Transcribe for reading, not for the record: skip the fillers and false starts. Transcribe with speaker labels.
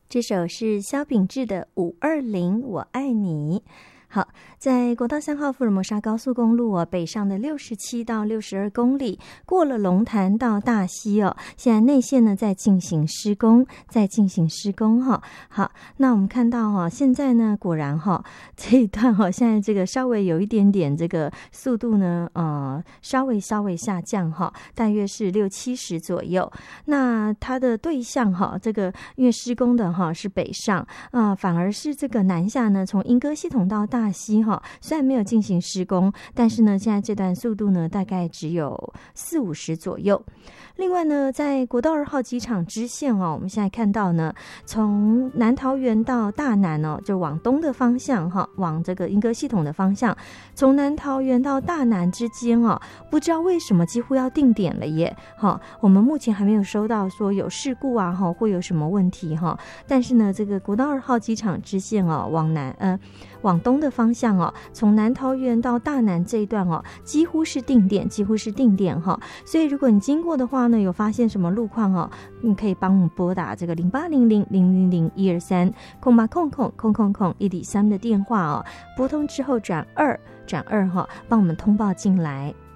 Speaker 1: 这首是萧秉治的520我爱你。好，在国道3号福尔摩沙高速公路北上的67到62公里，过了龙潭到大溪现在内线呢在进行施工好，那我们看到现在呢果然这一段现在这个稍微有一点点这个速度呢稍微下降大约是60-70左右。那它的对象这个因为施工的是北上反而是这个南下呢，从莺歌系统到大溪虽然没有进行施工，但是呢现在这段速度呢大概只有40-50左右。另外呢在国道2号机场支线我们现在看到呢，从南桃园到大南就往东的方向往这个莺歌系统的方向，从南桃园到大南之间不知道为什么几乎要定点了耶我们目前还没有收到说有事故会有什么问题但是呢这个国道2号机场支线往东的方向从南桃园到大南这一段几乎是定点所以如果你经过的话呢，有发现什么路况你可以帮我们拨打这个0800-000-123 0800-000-123的电话拨通之后转2帮我们通报进来。